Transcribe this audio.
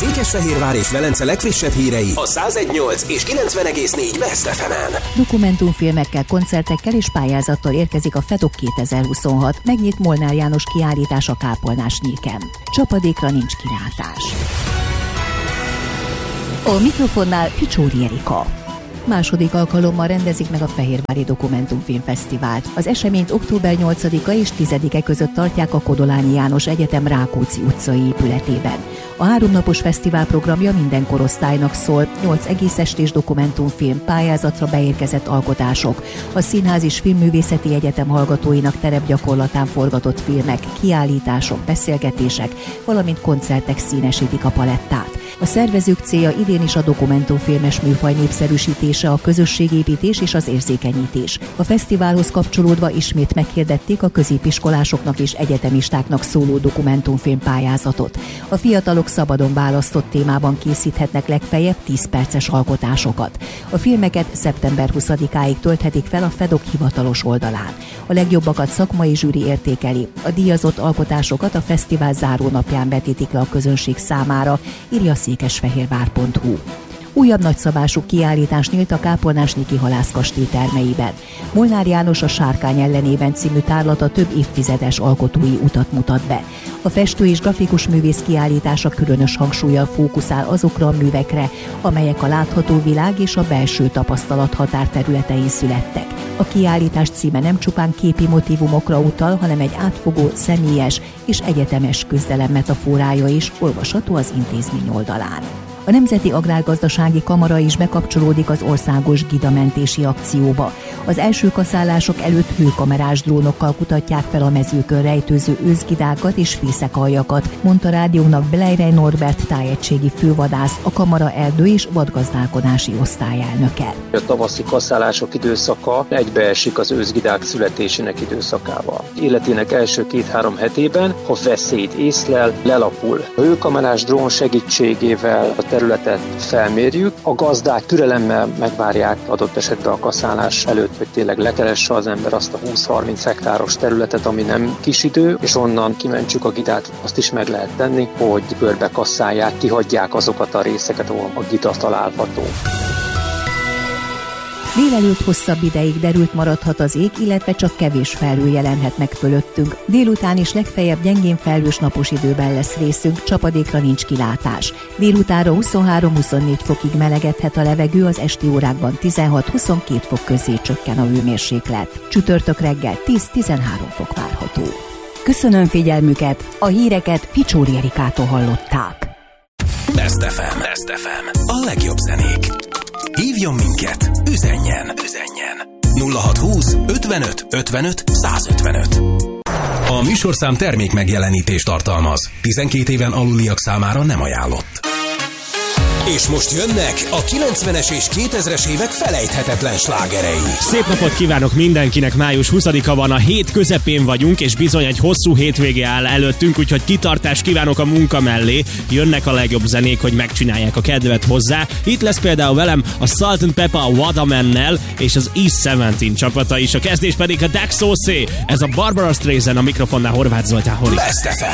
Székesfehérvár és Velence legfrissebb hírei a 101.8 és 90.4 Best FM-en. Dokumentumfilmekkel, koncertekkel és pályázattal érkezik a FEDOK 2026. Megnyit Molnár János kiállítás a Kápolnás-nyíken. Csapadékra nincs kilátás. A mikrofonnál Ficsóri Erika. Második alkalommal rendezik meg a Fehérvári Dokumentumfilmfesztivált. Az eseményt október 8-a és 10-e között tartják a Kodolányi János Egyetem Rákóczi utcai épületében. A 3 napos fesztivál programja minden korosztálynak szól, 8 egész estés dokumentumfilm, pályázatra beérkezett alkotások, a Színház és Filmművészeti Egyetem hallgatóinak terepgyakorlatán forgatott filmek, kiállítások, beszélgetések, valamint koncertek színesítik a palettát. A szervezők célja idén is a dokumentumfilmes műfaj népszerűsítése, a közösségépítés és az érzékenyítés. A fesztiválhoz kapcsolódva ismét meghirdették a középiskolásoknak és egyetemistáknak szóló dokumentumfilm pályázatot. A fiatalok szabadon választott témában készíthetnek legfeljebb 10 perces alkotásokat. A filmeket szeptember 20-áig tölthetik fel a FEDOK hivatalos oldalán. A legjobbakat szakmai zsűri értékeli. A díjazott alkotásokat a fesztivál zárónapján vetítik le a közönség számára, írja székesfehérvár.hu. Újabb nagyszabású kiállítás nyílt a Kápolnás-nyíki halászkastély termeiben. Molnár János a Sárkány ellenében című tárlata több évtizedes alkotói utat mutat be. A festő és grafikus művész kiállítása különös hangsúllyal fókuszál azokra a művekre, amelyek a látható világ és a belső tapasztalat határterületein születtek. A kiállítás címe nem csupán képi motívumokra utal, hanem egy átfogó, személyes és egyetemes küzdelem metaforája is olvasható az intézmény oldalán. A Nemzeti Agrárgazdasági Kamara is bekapcsolódik az országos gidamentési akcióba. Az első kaszálások előtt hőkamerás drónokkal kutatják fel a mezőkön rejtőző őszgidákat és fészekaljakat, mondta rádiónak Blejrej Norbert tájegységi fővadász, a Kamara erdő- és vadgazdálkodási osztályelnöke. A tavaszi kaszálások időszaka egybeesik az őszgidák születésének időszakával. Életének első 2-3 hetében, ha veszélyt észlel, lelapul. A hőkamerás drón segítségével a területet felmérjük, a gazdák türelemmel megvárják adott esetben a kaszálás előtt, hogy tényleg lekeresse az ember azt a 20-30 hektáros területet, ami nem kis idő, és onnan kimentsük a gidát. Azt is meg lehet tenni, hogy körbe kasszálják, kihagyják azokat a részeket, ahol a gida található. Délelőtt hosszabb ideig derült maradhat az ég, illetve csak kevés felhő jelenhet meg fölöttünk. Délután is legfeljebb gyengén felhős napos időben lesz részünk, csapadékra nincs kilátás. Délutánra 23-24 fokig melegedhet a levegő, az esti órákban 16-22 fok közé csökken a hőmérséklet. Csütörtök reggel 10-13 fok várható. Köszönöm figyelmüket, a híreket Ficsóri Erikától hallották. Best FM. Best FM. A legjobb zenék. Hívjon minket, üzenjen 0620 55 55 155. A műsorszám termék megjelenítést tartalmaz. 12 éven aluliak számára nem ajánlott. És most jönnek a 90-es és 2000-es évek felejthetetlen slágerei. Szép napot kívánok mindenkinek, május 20-a van, a hét közepén vagyunk, és bizony egy hosszú hétvége áll előttünk, úgyhogy kitartást kívánok a munka mellé. Jönnek a legjobb zenék, hogy megcsinálják a kedvet hozzá. Itt lesz például velem a Salt & Pepper Waterman-nel, és az East 17 csapata is. A kezdés pedig a Dax Sauce. Ez a Barbara Streisand, a mikrofonnál Horváth Zoltán Hori. Best FM.